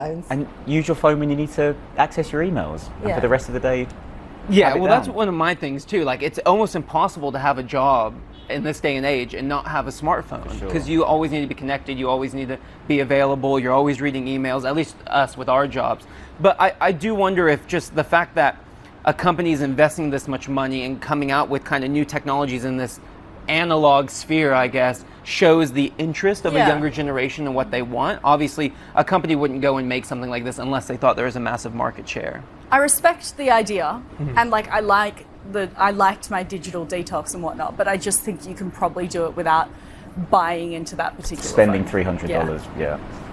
And use your phone when you need to access your emails. And Yeah. for the rest of the day, Yeah, have it well, that's down. one of my things too. Like, it's almost impossible to have a job in this day and age and not have a smartphone, For sure. because you always need to be connected. You always need to be available. You're always reading emails. At least us with our jobs. But I do wonder if just the fact that a company is investing this much money and coming out with kind of new technologies in this analog sphere, I guess, shows the interest of a Yeah. younger generation and what they want. Obviously, a company wouldn't go and make something like this unless they thought there was a massive market share. I respect the idea, and like I liked my digital detox and whatnot, but I just think you can probably do it without buying into that particular Spending phone. $300. Yeah. Yeah.